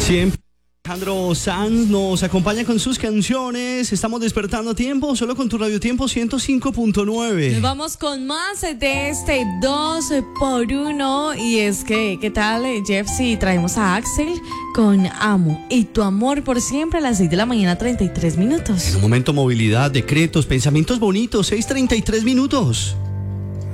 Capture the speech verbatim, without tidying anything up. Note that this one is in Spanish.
Siempre Alejandro Sanz nos acompaña con sus canciones. Estamos despertando a tiempo, solo con tu Radio Tiempo ciento cinco punto nueve. Nos vamos con más de este dos por uno. Y es que, ¿qué tal, Jeff? Si traemos a Axel con Amo y tu amor por siempre a las seis de la mañana, treinta y tres minutos. En un momento, movilidad, decretos, pensamientos bonitos, seis treinta y tres minutos.